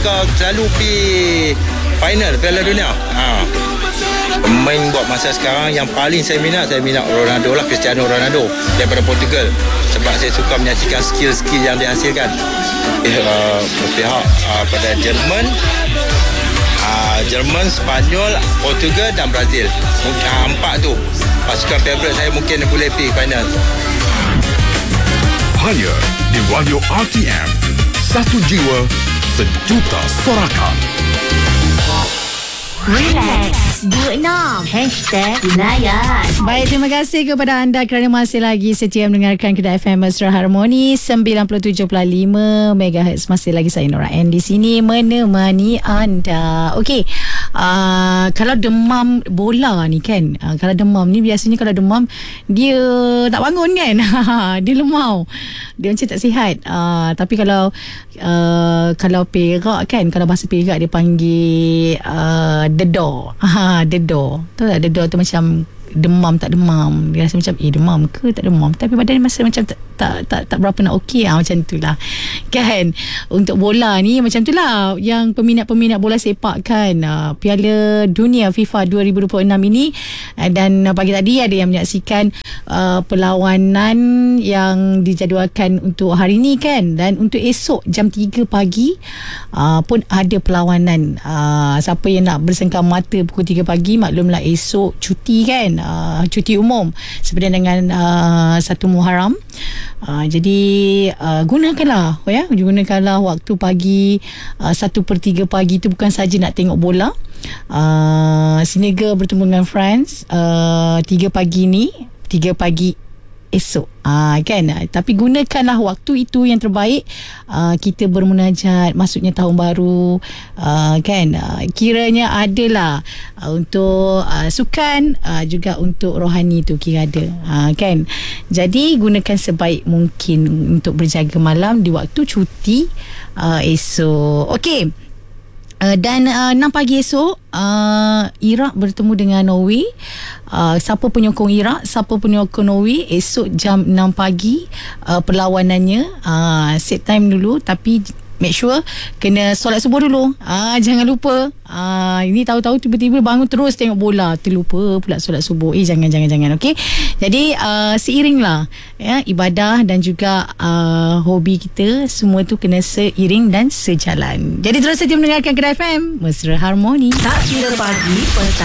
Amerika selalu pergi final Piala Dunia. Pemain buat masa sekarang yang paling saya minat Ronaldo lah, Cristiano Ronaldo daripada Portugal, sebab saya suka menyaksikan skill-skill yang dihasilkan. Berpihak pada Jerman, Spanyol, Portugal dan Brazil. Empat tu pasukan favourite saya mungkin boleh pergi final. Hanya di Radio RTM. Satu jiwa, sejuta sorakan. Relax 26 #Layan. Baik, terima kasih kepada anda kerana masih lagi setia mendengarkan Kedai FM Mesra Harmoni 97.5 MHz. Masih lagi saya Nora N di sini menemani anda. Okey, kalau demam bola ni kan, kalau demam ni biasanya kalau demam dia tak bangun kan. Dia lemau, dia macam tak sihat. Tapi kalau Perak kan, kalau bahasa Perak dia panggil dedor. Dedor. Tahu tak dedor tu macam demam tak demam. Dia rasa macam demam ke tak demam, tapi badan dia masa macam tak berapa nak okey macam itulah. Kan? Untuk bola ni macam itulah yang peminat-peminat bola sepak kan. Piala Dunia FIFA 2026 ini, dan pagi tadi ada yang menyaksikan perlawanan yang dijadualkan untuk hari ni kan, dan untuk esok jam 3 pagi pun ada perlawanan. Siapa yang nak bersengkam mata pukul 3 pagi, maklumlah esok cuti kan, cuti umum sebenarnya dengan 1 Muharram. Jadi gunakanlah waktu pagi 1/3 pagi tu bukan saja nak tengok bola. Senegal bertemu dengan France 3 pagi esok kan, tapi gunakanlah waktu itu yang terbaik. Kita bermunajat, maksudnya tahun baru kan, kiranya adalah untuk sukan, juga untuk rohani tu kira ada kan. Jadi gunakan sebaik mungkin untuk berjaga malam di waktu cuti esok. Okey. Dan 6 pagi esok Iraq bertemu dengan Norway. Siapa penyokong Iraq, siapa penyokong Norway, esok jam 6 pagi perlawanannya. Set time dulu, tapi make sure kena solat subuh dulu. Jangan lupa. Ini tahu-tahu tiba-tiba bangun terus tengok bola, terlupa pula solat subuh. Jangan. Okey. Jadi seiringlah ya, ibadah dan juga hobi kita, semua tu kena seiring dan sejalan. Jadi terus saja mendengarkan Kedai FM Mesra Harmoni. Tak kira pagi, petang.